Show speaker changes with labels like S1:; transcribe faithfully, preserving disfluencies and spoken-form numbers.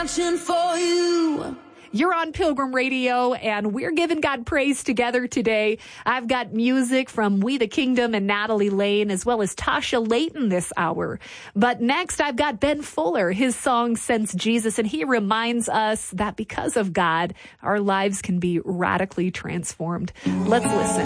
S1: mansion for you.
S2: You're on Pilgrim Radio, and we're giving God praise together today. I've got music from We the Kingdom and Natalie Lane, as well as Tasha Layton this hour. But next, I've got Ben Fuller, his song Since Jesus, and he reminds us that because of God, our lives can be radically transformed. Let's listen.